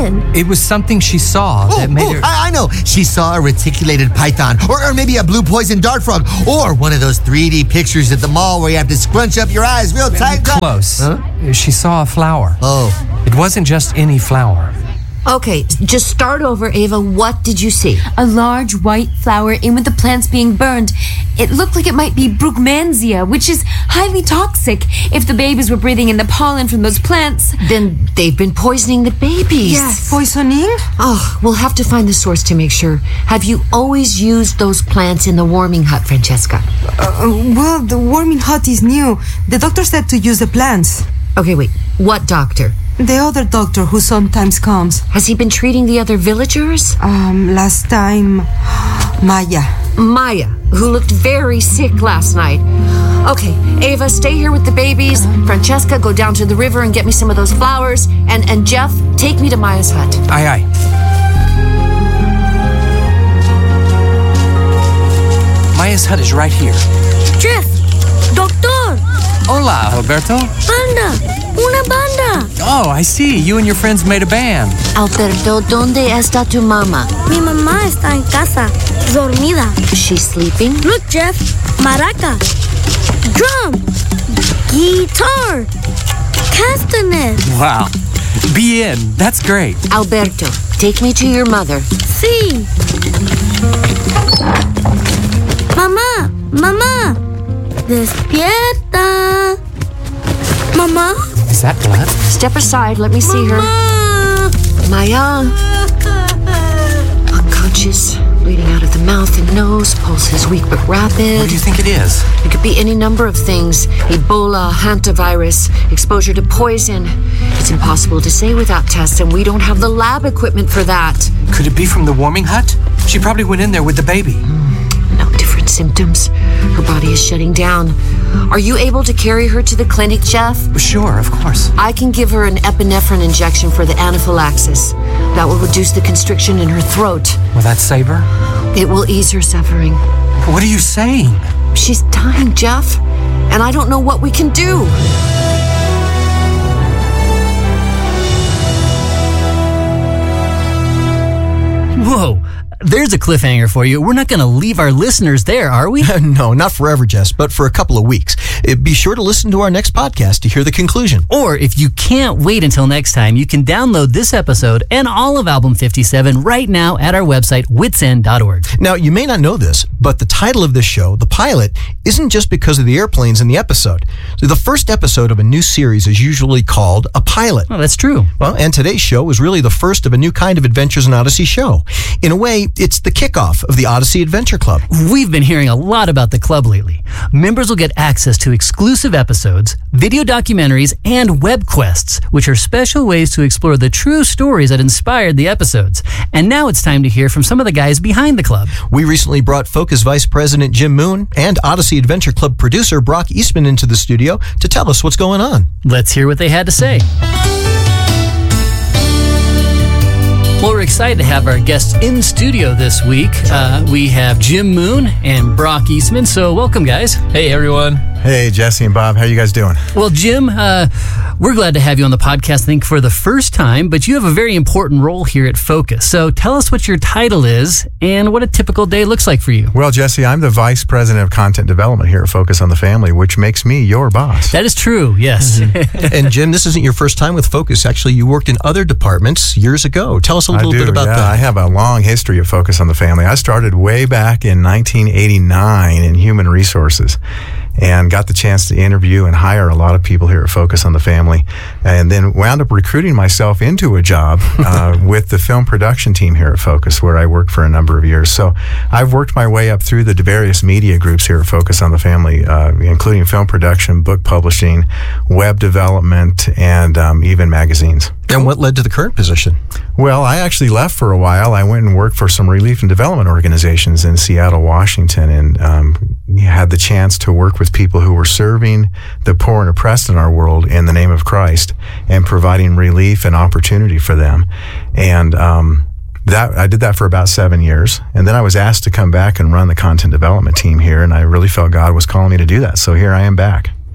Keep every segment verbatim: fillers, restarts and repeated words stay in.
happen? It was something she saw Oh, that made oh, her... I, I know. She saw a reticulated python, or, or maybe a blue poison dart frog, or one of those three D pictures at the mall where you have to scrunch up your eyes real tight. Close. Huh? She saw a flower. Oh. It wasn't just any flower. Okay, just start over, Ava. What did you see? A large white flower in with the plants being burned. It looked like it might be Brugmansia, which is highly toxic. If the babies were breathing in the pollen from those plants... Then they've been poisoning the babies. Yes. Poisoning? Oh, we'll have to find the source to make sure. Have you always used those plants in the warming hut, Francesca? Uh, well, the warming hut is new. The doctor said to use the plants. Okay, wait. What doctor? The other doctor who sometimes comes. Has he been treating the other villagers? Um, last time... Maya. Maya, who looked very sick last night. Okay, Ava, stay here with the babies. Francesca, go down to the river and get me some of those flowers. And, and Jeff, take me to Maya's hut. Aye, aye. Maya's hut is right here. Jeff, doctor. Hola, Alberto. Banda, una banda. Oh, I see. You and your friends made a band. Alberto, ¿dónde está tu mamá? Mi mamá está en casa, dormida. She's sleeping? Look, Jeff, maraca, drum, guitar, castanet. Wow. Bien. That's great. Alberto, take me to your mother. Sí. Mamá, mamá, despierta. Mamá. Is that blood? Step aside, let me see her. Mamá. Maya. Unconscious, bleeding out of the mouth and nose, pulse is weak but rapid. What do you think it is? It could be any number of things. Ebola, hantavirus, exposure to poison. It's impossible to say without tests, and we don't have the lab equipment for that. Could it be from the warming hut? She probably went in there with the baby. No different symptoms. Her body is shutting down. Are you able to carry her to the clinic, Jeff? Sure, of course. I can give her an epinephrine injection for the anaphylaxis. That will reduce the constriction in her throat. Will that save her? It will ease her suffering. What are you saying? She's dying, Jeff, and I don't know what we can do. Whoa, there's a cliffhanger for you. We're not going to leave our listeners there, are we? No, not forever, Jess, but for a couple of weeks. Uh, Be sure to listen to our next podcast to hear the conclusion. Or if you can't wait until next time, you can download this episode and all of Album fifty-seven right now at our website, witsend dot org. Now, you may not know this, but the title of this show, The Pilot, isn't just because of the airplanes in the episode. So the first episode of a new series is usually called a pilot. Oh, that's true. Well, and today's show is really the first of a new kind of Adventures in Odyssey show. In a way, it's the kickoff of the Odyssey Adventure Club. We've been hearing a lot about the club lately. Members will get access to exclusive episodes, video documentaries, and web quests, which are special ways to explore the true stories that inspired the episodes. And now it's time to hear from some of the guys behind the club. We recently brought Focus Vice President Jim Moon and Odyssey Adventure Club producer Brock Eastman into the studio to tell us what's going on. Let's hear what they had to say. Well, we're excited to have our guests in studio this week. Uh, we have Jim Moon and Brock Eastman. So welcome, guys. Hey, everyone. Hey, Jesse and Bob. How you guys doing? Well, Jim, uh, we're glad to have you on the podcast, I think, for the first time, but you have a very important role here at Focus. So tell us what your title is and what a typical day looks like for you. Well, Jesse, I'm the Vice President of Content Development here at Focus on the Family, which makes me your boss. That is true, yes. Mm-hmm. And Jim, this isn't your first time with Focus. Actually, you worked in other departments years ago. Tell us a little I do, bit about yeah. that. I have a long history of Focus on the Family. I started way back in nineteen eighty-nine in human resources, and got the chance to interview and hire a lot of people here at Focus on the Family, and then wound up recruiting myself into a job uh, with the film production team here at Focus, where I worked for a number of years. So I've worked my way up through the various media groups here at Focus on the Family, uh, including film production, book publishing, web development, and um, even magazines. And what led to the current position? Well, I actually left for a while. I went and worked for some relief and development organizations in Seattle, Washington, and um, had the chance to work with people who were serving the poor and oppressed in our world in the name of Christ and providing relief and opportunity for them. And um, that I did that for about seven years. And then I was asked to come back and run the content development team here, and I really felt God was calling me to do that. So here I am back.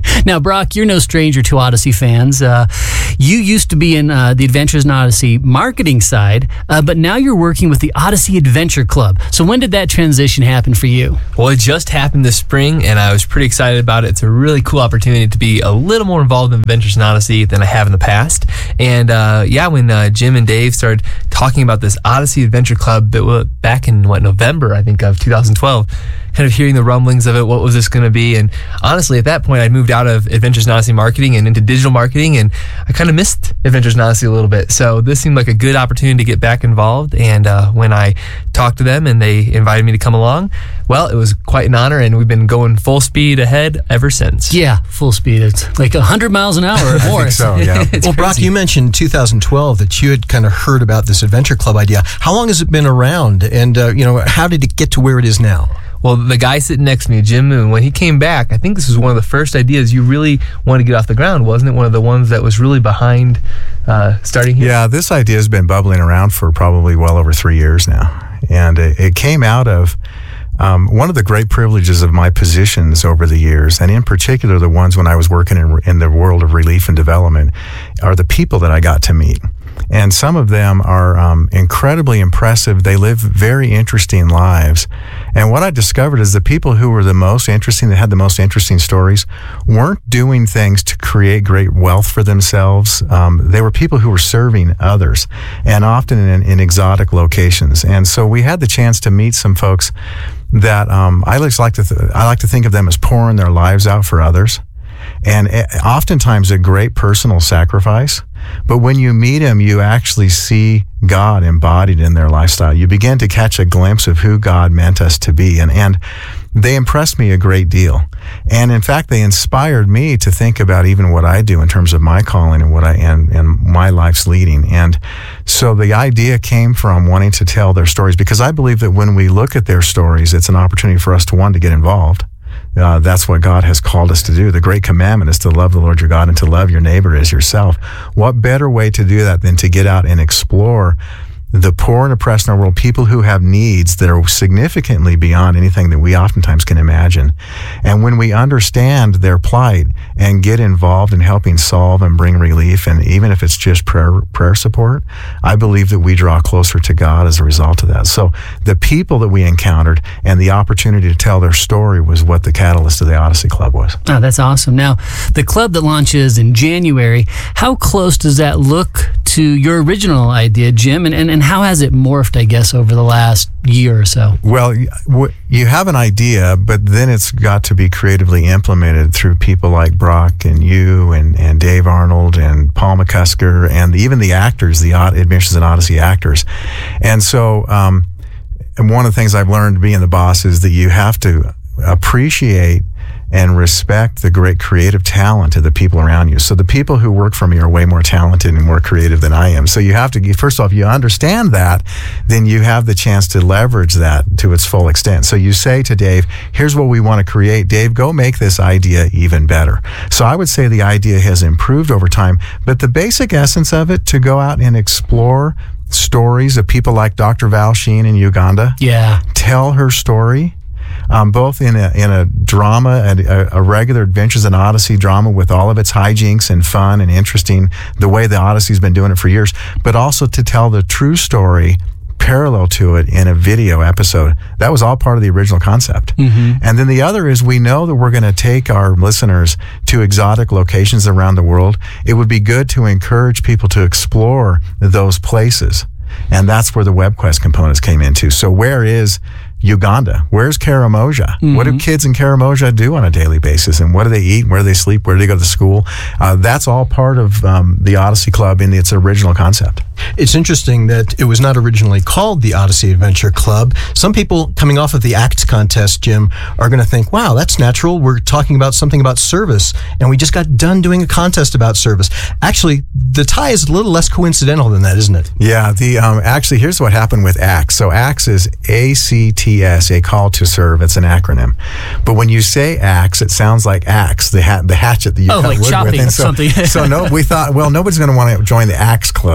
Now, Brock, you're no stranger to Odyssey fans. Uh, you used to be in uh, the Adventures in Odyssey marketing side, uh, but now you're working with the Odyssey Adventure Club. So when did that transition happen for you? Well, it just happened this spring, and I was pretty excited about it. It's a really cool opportunity to be a little more involved in Adventures in Odyssey than I have in the past. And uh, yeah, when uh, Jim and Dave started talking about this Odyssey Adventure Club back in, what, November, I think, of two thousand twelve, kind of hearing the rumblings of it, what was this going to be? And honestly, at that point, I'd moved out of Adventures in Odyssey marketing and into digital marketing, and I kind of missed Adventures in Odyssey a little bit. So this seemed like a good opportunity to get back involved. And uh, when I talked to them and they invited me to come along, well, it was quite an honor, and we've been going full speed ahead ever since. Yeah, full speed. It's like one hundred miles an hour or more. I think so, yeah. Well, Brock, you mentioned two thousand twelve that you had kind of heard about this Adventure Club idea. How long has it been around, and uh, you know, how did it get to where it is now? Well, the guy sitting next to me, Jim Moon, when he came back, I think this was one of the first ideas you really wanted to get off the ground, wasn't it? One of the ones that was really behind uh, starting here? Yeah, this idea has been bubbling around for probably well over three years now. And it, it came out of um, one of the great privileges of my positions over the years, and in particular the ones when I was working in, in the world of relief and development, are the people that I got to meet. And some of them are um, incredibly impressive. They live very interesting lives. And what I discovered is the people who were the most interesting, that had the most interesting stories, weren't doing things to create great wealth for themselves. Um, they were people who were serving others, and often in, in exotic locations. And so we had the chance to meet some folks that um, I just like to th- I like to think of them as pouring their lives out for others. And it, oftentimes a great personal sacrifice. But when you meet them, you actually see God embodied in their lifestyle. You begin to catch a glimpse of who God meant us to be. And, and they impressed me a great deal. And in fact, they inspired me to think about even what I do in terms of my calling and what I, and, and my life's leading. And so the idea came from wanting to tell their stories, because I believe that when we look at their stories, it's an opportunity for us to, one, to get involved. Uh, that's what God has called us to do. The great commandment is to love the Lord your God and to love your neighbor as yourself. What better way to do that than to get out and explore the poor and oppressed in our world, people who have needs that are significantly beyond anything that we oftentimes can imagine. And when we understand their plight and get involved in helping solve and bring relief, and even if it's just prayer prayer support, I believe that we draw closer to God as a result of that. So the people that we encountered and the opportunity to tell their story was what the catalyst of the Odyssey Club was. Oh, that's awesome. Now, the club that launches in January, how close does that look to your original idea, Jim? And, and, and how has it morphed, I guess, over the last year or so? Well, you have an idea, but then it's got to be creatively implemented through people like Brock and you and, and Dave Arnold and Paul McCusker and even the actors, the Adventures in Odyssey actors. And so um, and one of the things I've learned being the boss is that you have to appreciate and respect the great creative talent of the people around you. So the people who work for me are way more talented and more creative than I am. So you have to, first off, you understand that, then you have the chance to leverage that to its full extent. So you say to Dave, here's what we want to create. Dave, go make this idea even better. So I would say the idea has improved over time, but the basic essence of it, to go out and explore stories of people like Doctor Val Sheen in Uganda. Yeah. Tell her story. Um, both in a in a drama, a, a regular Adventures in Odyssey drama with all of its hijinks and fun and interesting, the way the Odyssey's been doing it for years, but also to tell the true story parallel to it in a video episode. That was all part of the original concept. Mm-hmm. And then the other is, we know that we're going to take our listeners to exotic locations around the world. It would be good to encourage people to explore those places. And that's where the WebQuest components came into. So where is Uganda? Where's Karamoja? Mm-hmm. What do kids in Karamoja do on a daily basis? And what do they eat? Where do they sleep? Where do they go to school? Uh, that's all part of um, the Odyssey Club in its original concept. It's interesting that it was not originally called the Odyssey Adventure Club. Some people coming off of the ACTS contest, Jim, are going to think, wow, that's natural. We're talking about something about service, and we just got done doing a contest about service. Actually, the tie is a little less coincidental than that, isn't it? Yeah, the um, actually, here's what happened with ACTS. So ACTS is A C T S, a call to serve. It's an acronym. But when you say ACTS, it sounds like axe, the hat, the hatchet that you oh, cut like wood chopping with. And so, something. so no, we thought, well, nobody's going to want to join the ACTS Club. Um,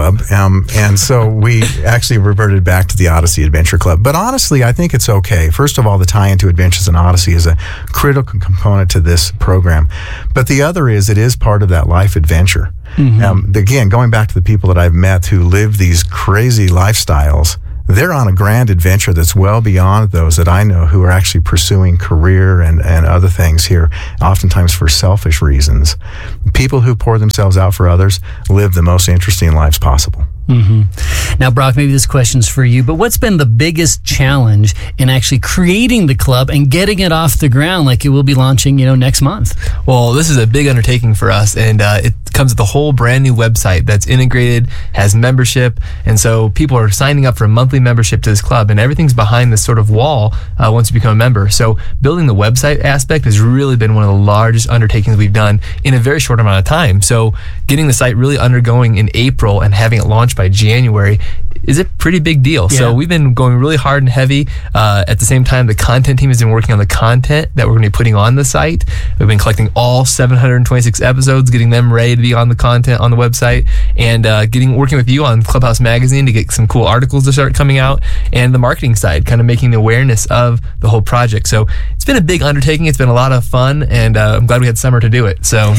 Um, and so we actually reverted back to the Odyssey Adventure Club. But honestly, I think it's okay. First of all, the tie into Adventures in Odyssey is a critical component to this program. But the other is it is part of that life adventure. Mm-hmm. Um, again, going back to the people that I've met who live these crazy lifestyles, they're on a grand adventure that's well beyond those that I know who are actually pursuing career and, and other things here, oftentimes for selfish reasons. People who pour themselves out for others live the most interesting lives possible. Mm-hmm. Now, Brock, maybe this question's for you, but what's been the biggest challenge in actually creating the club and getting it off the ground like it will be launching, you know, next month? Well, this is a big undertaking for us, and uh, it comes with a whole brand new website that's integrated, has membership, and so people are signing up for a monthly membership to this club, and everything's behind this sort of wall uh, once you become a member. So building the website aspect has really been one of the largest undertakings we've done in a very short amount of time. So getting the site really undergoing in April and having it launched by January is a pretty big deal. Yeah. So we've been going really hard and heavy. Uh, at the same time, the content team has been working on the content that we're going to be putting on the site. We've been collecting all seven hundred twenty-six episodes, getting them ready to be on the content on the website, and uh, getting working with you on Clubhouse Magazine to get some cool articles to start coming out, and the marketing side, kind of making the awareness of the whole project. So it's been a big undertaking. It's been a lot of fun, and uh, I'm glad we had summer to do it. So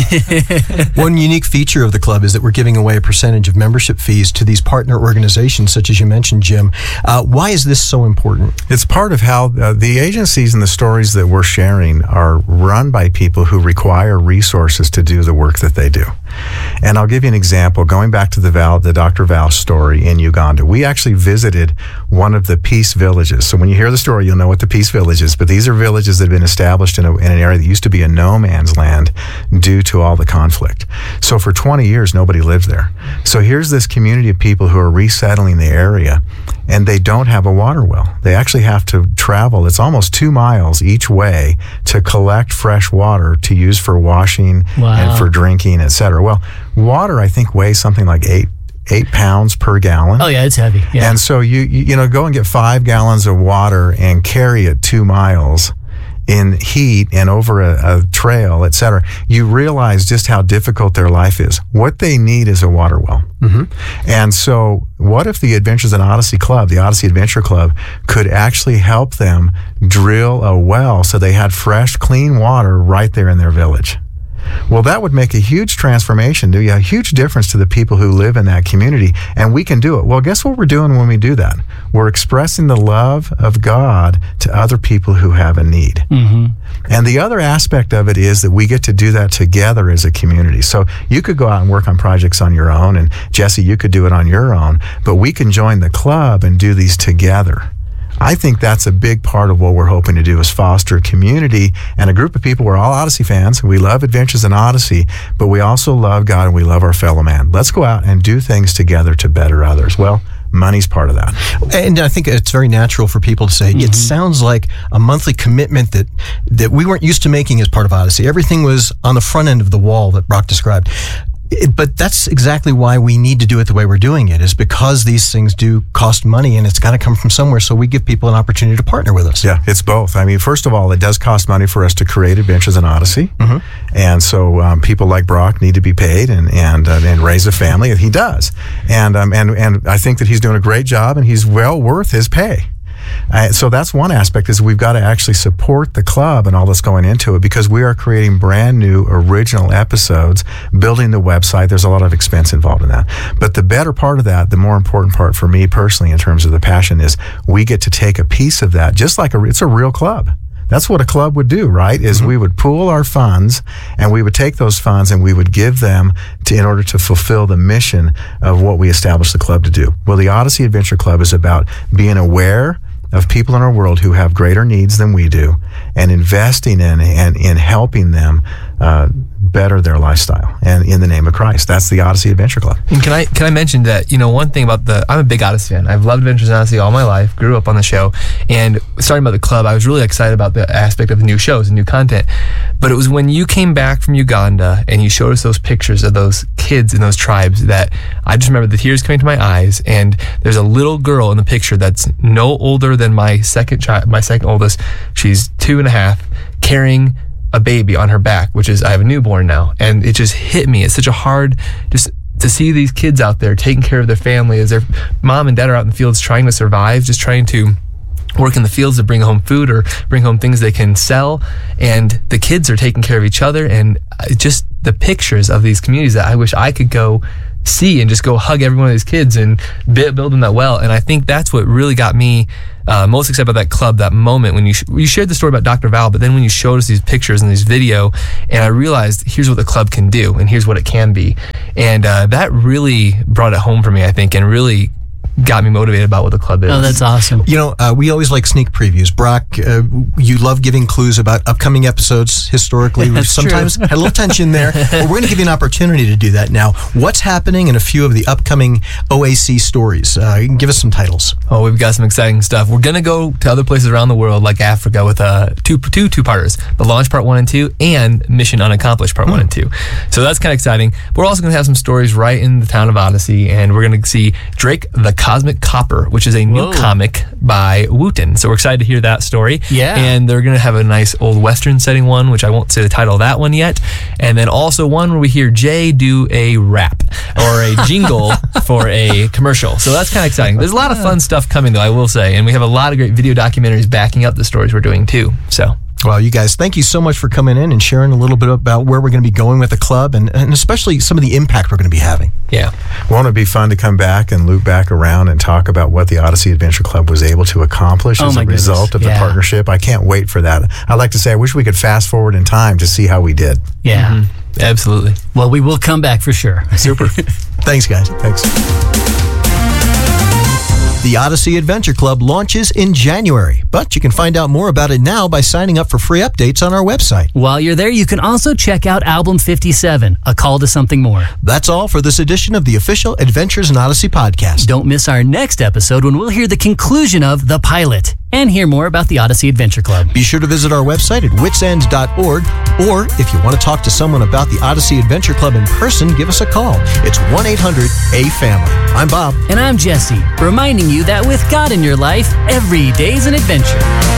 one unique feature of the club is that we're giving away a percentage of membership fees to these partner organizations, such as you mentioned, Jim. Uh, why is this so important? It's part of how uh, the agencies and the stories that we're sharing are run by people who require resources to do the work that they do. And I'll give you an example. Going back to the Val, the Doctor Val story in Uganda, we actually visited one of the peace villages. So when you hear the story, you'll know what the peace village is. But these are villages that have been established in, a, in an area that used to be a no man's land due to all the conflict. So for twenty years, nobody lived there. So here's this community of people who are resettling the area, and they don't have a water well. They actually have to travel. It's almost two miles each way to collect fresh water to use for washing wow. and for drinking, et cetera. Well, water, I think, weighs something like eight eight pounds per gallon. Oh, yeah, it's heavy. Yeah. And so you, you, you know, go and get five gallons of water and carry it two miles in heat and over a, a trail, et cetera. You realize just how difficult their life is. What they need is a water well. Mm-hmm. And so what if the Adventures in Odyssey Club, the Odyssey Adventure Club, could actually help them drill a well so they had fresh, clean water right there in their village? Well, that would make a huge transformation, do you? A huge difference to the people who live in that community, and we can do it. Well, guess what we're doing when we do that? We're expressing the love of God to other people who have a need. Mm-hmm. And the other aspect of it is that we get to do that together as a community. So you could go out and work on projects on your own, and Jesse, you could do it on your own, but we can join the club and do these together. I think that's a big part of what we're hoping to do, is foster a community and a group of people. We're all Odyssey fans. We love Adventures in Odyssey, but we also love God and we love our fellow man. Let's go out and do things together to better others. Well, money's part of that. And I think it's very natural for people to say, mm-hmm. it sounds like a monthly commitment that, that we weren't used to making as part of Odyssey. Everything was on the front end of the wall that Brock described. It, but that's exactly why we need to do it the way we're doing it, is because these things do cost money and it's got to come from somewhere. So we give people an opportunity to partner with us. Yeah, it's both. I mean, first of all, it does cost money for us to create Adventures in Odyssey. Mm-hmm. And so um, people like Brock need to be paid and and, uh, and raise a family, and he does. And, um, and, and I think that he's doing a great job, and he's well worth his pay. Uh, so that's one aspect, is we've got to actually support the club and all that's going into it, because we are creating brand new original episodes, building the website. There's a lot of expense involved in that. But the better part of that, the more important part for me personally in terms of the passion, is we get to take a piece of that, just like a, it's a real club. That's what a club would do, right? Is mm-hmm. we would pool our funds, and we would take those funds and we would give them to, in order to fulfill the mission of what we established the club to do. Well, the Odyssey Adventure Club is about being aware of people in our world who have greater needs than we do, and investing in and in helping them uh, better their lifestyle, and in the name of Christ. That's the Odyssey Adventure Club. And can I can I mention that, you know, one thing about the, I'm a big Odyssey fan. I've loved Adventures in Odyssey all my life, grew up on the show, and starting about the club, I was really excited about the aspect of the new shows and new content. But it was when you came back from Uganda and you showed us those pictures of those kids in those tribes that I just remember the tears coming to my eyes. And there's a little girl in the picture that's no older than my second child, my second oldest. She's two and a half, carrying a baby on her back, which is, I have a newborn now, and it just hit me. It's such a hard, just to see these kids out there taking care of their family as their mom and dad are out in the fields trying to survive, just trying to work in the fields to bring home food or bring home things they can sell, and the kids are taking care of each other, and just the pictures of these communities that I wish I could go see and just go hug every one of these kids and build them that well. And I think that's what really got me uh, most excited about that club, that moment when you sh- you shared the story about Doctor Val, but then when you showed us these pictures and these video, and I realized here's what the club can do and here's what it can be. And uh, that really brought it home for me, I think, and really got me motivated about what the club is. Oh, that's awesome. You know, uh, we always like sneak previews. Brock, uh, you love giving clues about upcoming episodes historically. We've sometimes had a little tension there, but we're going to give you an opportunity to do that now. What's happening in a few of the upcoming O A C stories? Uh, you can give us some titles. Oh, we've got some exciting stuff. We're going to go to other places around the world, like Africa, with uh, two, two two-parters, The Launch Part one and two, and Mission Unaccomplished Part hmm. one and two. So that's kind of exciting. But we're also going to have some stories right in the town of Odyssey, and we're going to see Drake the Cosmic Copper, which is a new Whoa. comic by Wooten. So we're excited to hear that story. Yeah. And they're going to have a nice old Western setting one, which I won't say the title of that one yet. And then also one where we hear Jay do a rap or a jingle for a commercial. So that's kind of exciting. There's a lot of fun stuff coming, though, I will say. And we have a lot of great video documentaries backing up the stories we're doing, too. So... Well, you guys, thank you so much for coming in and sharing a little bit about where we're going to be going with the club, and, and especially some of the impact we're going to be having. Yeah. Won't it be fun to come back and loop back around and talk about what the Odyssey Adventure Club was able to accomplish Oh as my a goodness. result of Yeah. the partnership? I can't wait for that. I'd like to say I wish we could fast forward in time to see how we did. Yeah. Mm-hmm. Absolutely. Well, we will come back for sure. Super. Thanks, guys. Thanks. The Odyssey Adventure Club launches in January, but you can find out more about it now by signing up for free updates on our website. While you're there, you can also check out Album fifty-seven, A Call to Something More. That's all for this edition of the official Adventures in Odyssey podcast. Don't miss our next episode when we'll hear the conclusion of The Pilot and hear more about the Odyssey Adventure Club. Be sure to visit our website at wits end dot org, or if you want to talk to someone about the Odyssey Adventure Club in person, give us a call. It's one eight hundred A family. I'm Bob. And I'm Jesse, reminding you that with God in your life, every day's an adventure.